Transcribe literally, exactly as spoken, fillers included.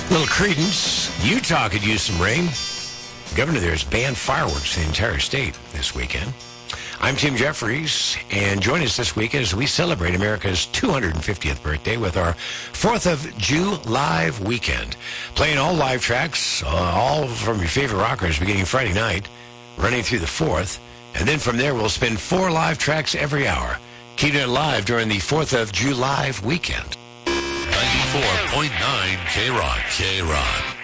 Little Credence. Utah could use some rain. The governor there has banned fireworks in the entire state this weekend. I'm Tim Jeffries, and join us this weekend as we celebrate America's two hundred fiftieth birthday with our fourth of July live weekend. Playing all live tracks, uh, all from your favorite rockers beginning Friday night, running through the fourth. And then from there, we'll spin four live tracks every hour, keeping it live during the fourth of July weekend. ninety-four point nine K-Rock. K-Rock.